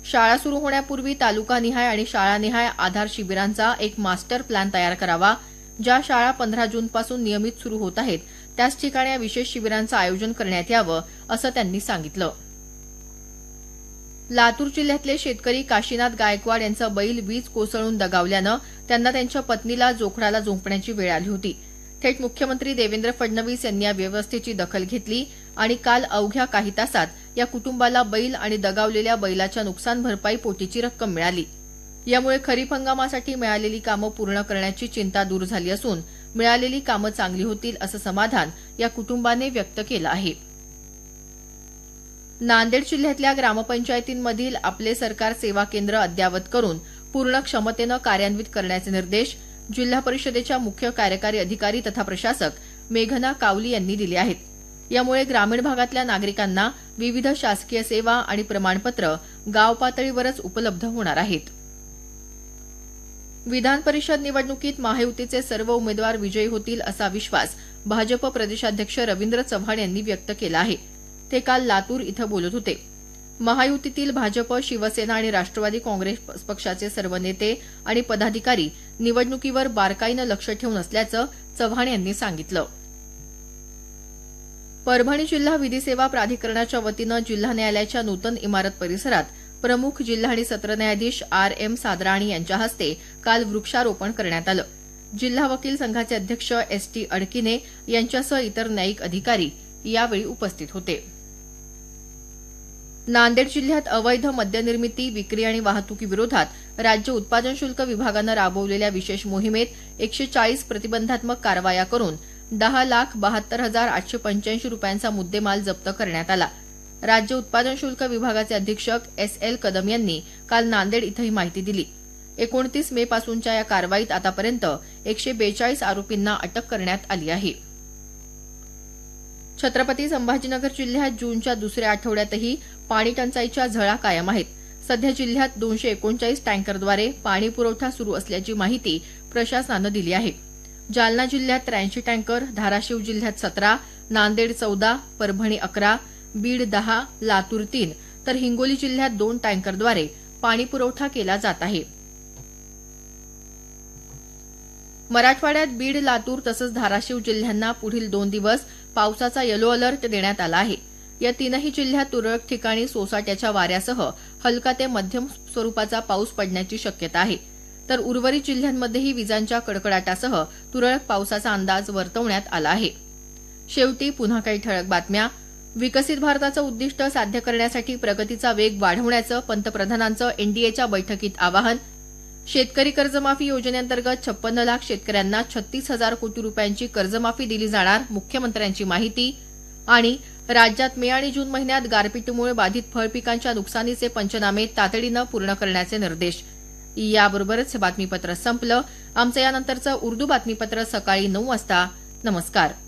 शाळा सुरू होण्यापूर्वी तालुकानिहाय आणि शाळानिहाय आधार शिबिरांचा एक मास्टर प्लॅन तयार करावा. ज्या शाळा 15 जूनपासून नियमित सुरू होत आहेत त्याच ठिकाणी या विशेष शिबिरांचं आयोजन करण्यात यावं असं त्यांनी सांगितलं. लातूर जिल्ह्यातले शेतकरी काशीनाथ गायकवाड यांचा बैल वीज कोसळून दगावल्यानं त्यांना त्यांच्या पत्नीला जोखडाला झोपण्याची वेळ आली होती. थेट मुख्यमंत्री देवेंद्र फडणवीस यांनी या व्यवस्थेची दखल घेतली आणि काल अवघ्या काही तासात या कुटुंबाला बैल आणि दगावलेल्या बैलाच्या नुकसान भरपाई पोटीची रक्कम मिळाली. यामुळे खरीप हंगामासाठी मिळालेली कामं पूर्ण करण्याची चिंता दूर झाली असून मिळालेली कामं चांगली होतील असं समाधान या कुटुंबाने व्यक्त केलं आहे. नांदेड जिल्ह्यातल्या ग्रामपंचायतींमधील आपले सरकार सेवा केंद्र अद्ययावत करून पूर्ण क्षमतेनं कार्यान्वित करण्याचे निर्देश जिल्हा परिषदेच्या मुख्य कार्यकारी अधिकारी तथा प्रशासक मेघना कावली यांनी दिले आहेत. यामुळे ग्रामीण भागातल्या नागरिकांना विविध शासकीय सेवा आणि प्रमाणपत्र गाव पातळीवरच उपलब्ध होणार आहेत. विधान परिषद निवडणुकीत महायुतीचे सर्व उमेदवार विजयी होतील असा विश्वास भाजप प्रदेशाध्यक्ष रवींद्र चव्हाण यांनी व्यक्त केला आहे. ते काल लातूर इथं बोलत होते. महायुतीतील भाजप, शिवसेना आणि राष्ट्रवादी काँग्रेस पक्षाचे सर्व नेते आणि पदाधिकारी निवडणुकीवर बारकाईनं लक्ष ठेवून असल्याचं चव्हाण यांनी सांगितलं. परभणी जिल्हा विधी सेवा प्राधिकरणाच्या वतीनं जिल्हा न्यायालयाच्या नूतन इमारत परिसरात प्रमुख जिल्हा आणि सत्र न्यायाधीश R.M. सादराणी यांच्या हस्ते काल वृक्षारोपण करण्यात आलं. जिल्हा वकील संघाचे अध्यक्ष S.T. अडकिने यांच्यासह इतर न्यायिक अधिकारी यावेळी उपस्थित होते. नांदेड जिल्ह्यात अवैध मद्यनिर्मिती, विक्री आणि वाहतुकीविरोधात राज्य उत्पादन शुल्क विभागानं राबवलेल्या विशेष मोहिमेत 140 प्रतिबंधात्मक कारवाया करून 10,72,885 रुपयांचा मुद्देमाल जप्त करण्यात आला. राज्य उत्पादन शुल्क विभागाचे अधीक्षक S.L. कदम यांनी काल नांदेड इथं ही माहिती दिली. 29 मे पासूनच्या या कारवाईत आतापर्यंत 142 आरोपींना अटक करण्यात आली आहे. छत्रपती संभाजीनगर जिल्ह्यात जूनच्या दुसऱ्या आठवड्यातही पाणी टंचाईच्या झळा कायम आहेत. सध्या जिल्ह्यात 239 टँकरद्वारे पाणी पुरवठा सुरू असल्याची माहिती प्रशासनानं दिली आहे. जालना जिल्ह्यात 83 टँकर, धाराशिव जिल्ह्यात 17, नांदेड 14, परभणी 11, बीड 10, लातूर 3 तर हिंगोली जिल्ह्यात 2 टँकरद्वारे पाणी पुरवठा केला जात आहे. मराठवाड्यात बीड, लातूर तसंच धाराशिव जिल्ह्यांना पुढील 2 दिवस पावसाचा येलो अलर्ट देण्यात आला आहे. या तीनही जिल्ह्यात तुरळक ठिकाणी सोसाट्याच्या वाऱ्यासह हलका ते मध्यम स्वरूपाचा पाऊस पडण्याची शक्यता आहे. तर उर्वरित जिल्ह्यांमध्येही विजांच्या कडकडाटासह तुरळक पावसाचा अंदाज वर्तवण्यात आला आहे. शेवटी पुन्हा काही ठळक बातम्या. विकसित भारताचं उद्दिष्ट साध्य करण्यासाठी प्रगतीचा वेग वाढवण्याचं पंतप्रधानांचं एनडीएच्या बैठकीत आवाहन. शेतकरी कर्जमाफी योजनेअंतर्गत 56 लाख शेतकऱ्यांना 36,000 कोटी रुपयांची कर्जमाफी दिली जाणार, मुख्यमंत्र्यांची माहिती. आणि राज्यात मे आणि जून महिन्यात गारपीटीमुळे बाधित फळपिकांच्या नुकसानीचे पंचनामे तातडीनं पूर्ण करण्याचे निर्देश. याबरोबरच हे बातमीपत्र संपलं. आमचं यानंतरचं उर्दू बातमीपत्र सकाळी 9 वाजता. नमस्कार.